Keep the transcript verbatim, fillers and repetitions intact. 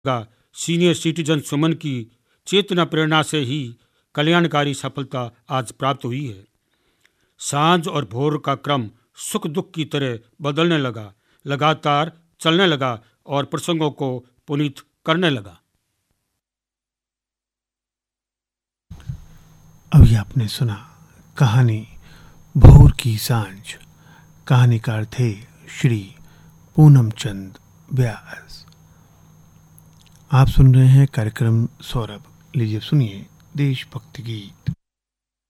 का senior citizen सुमन की चेतना प्रेरणा से ही कल्याणकारी सफलता आज प्राप्त हुई है। सांझ और भोर का क्रम सुख दुख की तरह बदलने लगा, लगातार चलने लगा और प्रसंगों को पुनीत करने लगा। अभी आपने सुना कहानी भोर की सांझ। कहानीकार थे श्री पूनम चंद व्यास। आप सुन रहे हैं कार्यक्रम सौरभ। लीजिए सुनिए देशभक्ति गीत।